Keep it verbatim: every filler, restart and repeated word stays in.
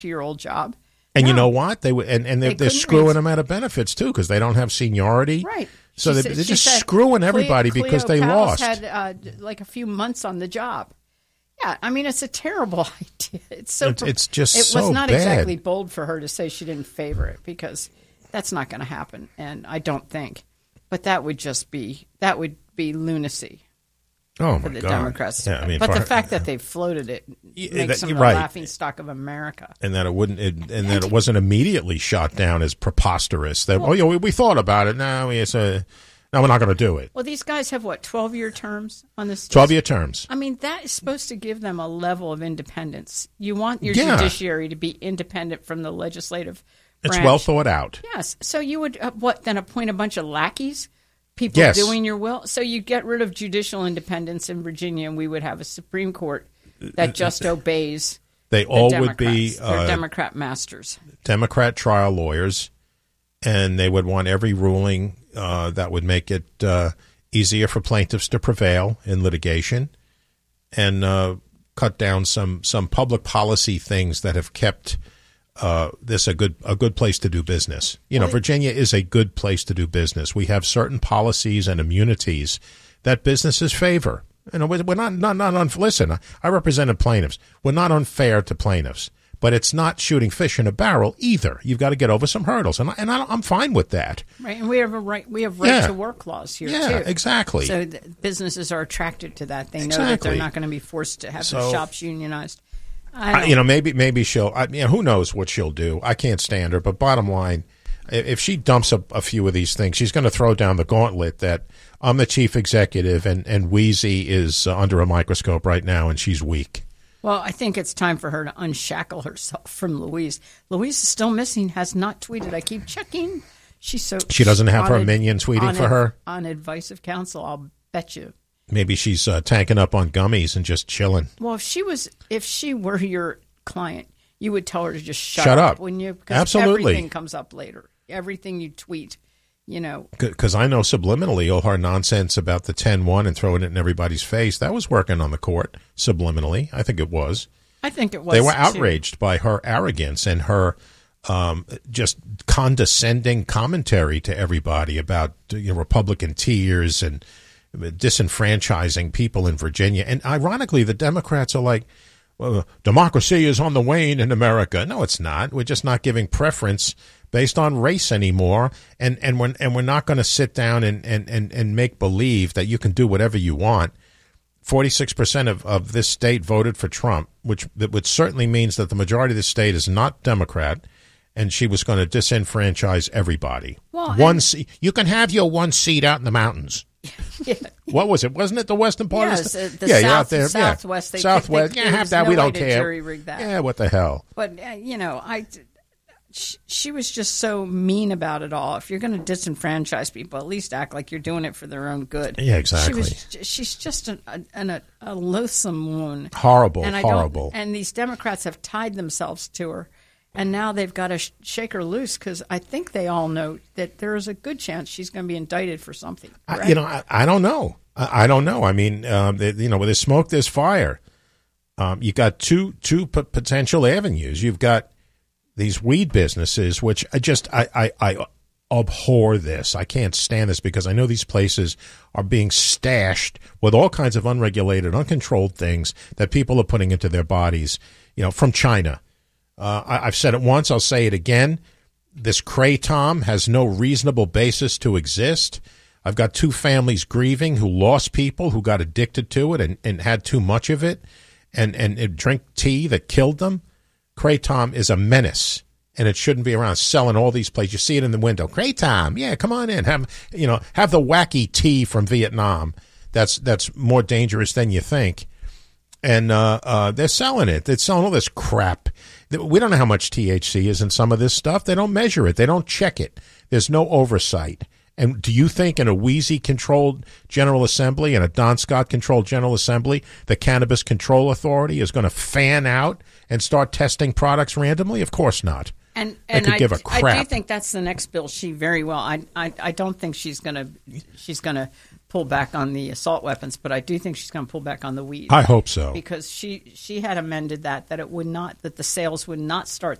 year-old job. And no. you know what? They and and they're, they they're screwing them out of benefits too because they don't have seniority. Right. So she they're, said, they're just said, screwing everybody Cleo, because Cleo they Powell's lost. Had uh, like a few months on the job. Yeah, I mean it's a terrible idea. It's so. It's, it's just it so was not bad. exactly bold for her to say she didn't favor it because that's not going to happen, and I don't think. But that would just be that would be lunacy. Oh for my the God. Democrats. Yeah, I mean, but the her, fact that they floated it yeah, makes that, them the right. laughing stock of America. And that it wouldn't, it, and that it wasn't immediately shot down as preposterous. That well, oh yeah, we, we thought about it. Now it's a, no, we're not going to do it. Well, these guys have what twelve-year terms on this. Twelve-year terms. I mean, that is supposed to give them a level of independence. You want your yeah. judiciary to be independent from the legislative branch. It's well thought out. Yes. So you would uh, what then appoint a bunch of lackeys? People yes. doing your will. So you get rid of judicial independence in Virginia, and we would have a Supreme Court that just obeys. They the all Democrats. would be They're uh, Democrat masters, Democrat trial lawyers, and they would want every ruling uh, that would make it uh, easier for plaintiffs to prevail in litigation, and uh, cut down some some public policy things that have kept. Uh, this a good a good place to do business. You know, Virginia is a good place to do business. We have certain policies and immunities that businesses favor. You know, we're not not not un- listen. I represented plaintiffs. We're not unfair to plaintiffs, but it's not shooting fish in a barrel either. You've got to get over some hurdles, and I, and I, I'm fine with that. Right, and we have a right we have right yeah. to work laws here yeah, too. exactly. So the businesses are attracted to that. They know exactly. that they're not going to be forced to have so, their shops unionized. I, you know, maybe maybe she'll. I, you know, who knows what she'll do? I can't stand her. But bottom line, if she dumps a, a few of these things, she's going to throw down the gauntlet that I'm the chief executive and and Wheezy is uh, under a microscope right now, and she's weak. Well, I think it's time for her to unshackle herself from Louise. Louise is still missing. Has not tweeted. I keep checking. She's so she doesn't have her ad, minion tweeting for ad, her on advice of counsel. I'll bet you. Maybe she's uh, tanking up on gummies and just chilling. Well, if she was, if she were your client, you would tell her to just shut, shut up, up, wouldn't you? Because absolutely, everything comes up later. Everything you tweet, you know. Because I know subliminally all her nonsense about the ten one and throwing it in everybody's face, that was working on the court subliminally. I think it was. I think it was. They were too. outraged by her arrogance and her um, just condescending commentary to everybody about you know, Republican tears and disenfranchising people in Virginia. And ironically, the Democrats are like, well, democracy is on the wane in America. No, it's not. We're just not giving preference based on race anymore. And, and, we're, and we're not going to sit down and, and, and, and make believe that you can do whatever you want. forty-six percent of, of this state voted for Trump, which, which certainly means that the majority of the state is not Democrat. And she was going to disenfranchise everybody. Well, one and- seat. You can have your one seat out in the mountains. Yeah. What was it? Wasn't it the western part yes, of the state? Uh, the yeah, south, out there. Southwest. Yeah. They, Southwest. They, yeah, have that. No we don't way care. To jury rig that. Yeah, what the hell? But uh, you know, I. She, she was just so mean about it all. If you're going to disenfranchise people, at least act like you're doing it for their own good. Yeah, exactly. She was, she's just a, a, a, a loathsome woman. Horrible, and I horrible. Don't, and these Democrats have tied themselves to her. And now they've got to sh- shake her loose because I think they all know that there is a good chance she's going to be indicted for something. I, you know, I, I don't know. I, I don't know. I mean, um, they, you know, where there's smoke, there's fire. Um, you got two two p- potential avenues. You've got these weed businesses, which I just I, I, I abhor this. I can't stand this because I know these places are being stashed with all kinds of unregulated, uncontrolled things that people are putting into their bodies. You know, from China. Uh, I, I've said it once, I'll say it again. This Kratom has no reasonable basis to exist. I've got two families grieving who lost people who got addicted to it and, and had too much of it and, and, and drink tea that killed them. Kratom is a menace, and it shouldn't be around selling all these places. You see it in the window. Kratom, yeah, come on in. Have you know? Have the wacky tea from Vietnam. That's that's more dangerous than you think. And uh, uh, they're selling it. They're selling all this crap. We don't know how much T H C is in some of this stuff. They don't measure it. They don't check it. There's no oversight. And do you think in a Wheezy-controlled General Assembly and a Don Scott-controlled General Assembly, the Cannabis Control Authority is going to fan out and start testing products randomly? Of course not. And and could I, give a crap. I do think that's the next bill. She very well. I I, I don't think she's going to she's going to pull back on the assault weapons, but I do think she's going to pull back on the weed. I hope so. Because she, she had amended that, that it would not, that the sales would not start